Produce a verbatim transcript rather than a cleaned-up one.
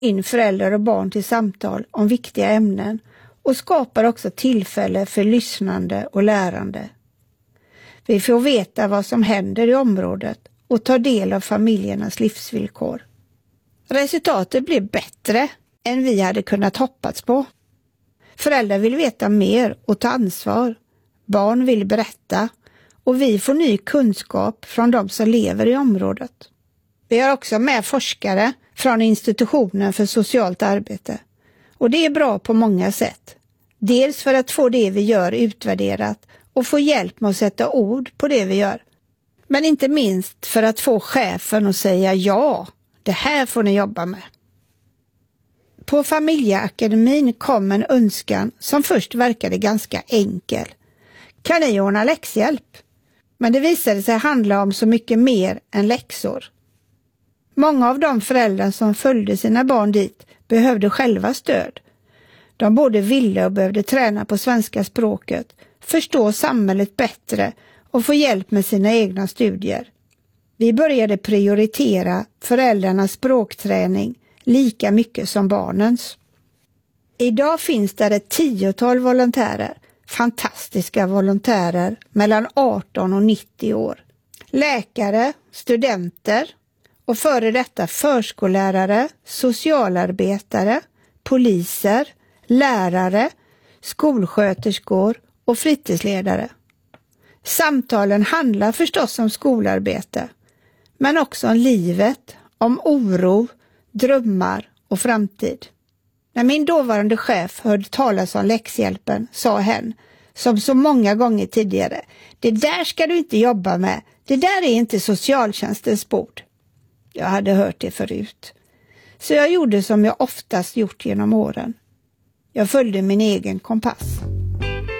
in föräldrar och barn till samtal om viktiga ämnen och skapar också tillfälle för lyssnande och lärande. Vi får veta vad som händer i området och ta del av familjernas livsvillkor. Resultatet blir bättre än vi hade kunnat hoppats på. Föräldrar vill veta mer och ta ansvar. Barn vill berätta och vi får ny kunskap från de som lever i området. Vi har också med forskare från Institutionen för socialt arbete. Och det är bra på många sätt. Dels för att få det vi gör utvärderat och få hjälp med att sätta ord på det vi gör. Men inte minst för att få chefen att säga ja, det här får ni jobba med. På Familjeakademin kom en önskan som först verkade ganska enkel. Kan ni ordna läxhjälp? Men det visade sig handla om så mycket mer än läxor. Många av de föräldrar som följde sina barn dit behövde själva stöd. De både ville och behövde träna på svenska språket, förstå samhället bättre och få hjälp med sina egna studier. Vi började prioritera föräldrarnas språkträning lika mycket som barnens. Idag finns där ett tiotal volontärer, fantastiska volontärer mellan arton och nittio år. Läkare, studenter och före detta förskollärare, socialarbetare, poliser, lärare, skolsköterskor och fritidsledare. Samtalen handlar förstås om skolarbete, men också om livet, om oro, drömmar och framtid. När min dåvarande chef hörde talas om läxhjälpen sa hen, som så många gånger tidigare, det där ska du inte jobba med, det där är inte socialtjänstens bord. Jag hade hört det förut. Så jag gjorde som jag oftast gjort genom åren. Jag följde min egen kompass.